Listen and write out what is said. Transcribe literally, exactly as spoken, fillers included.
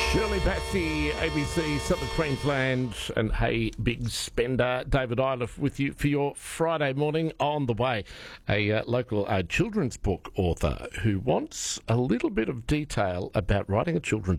Shirley Bassey, A B C, Southern Queensland, and Hey Big Spender. David Iliff with you for your Friday morning. On the way, a uh, local uh, children's book author who wants a little bit of detail about writing a children's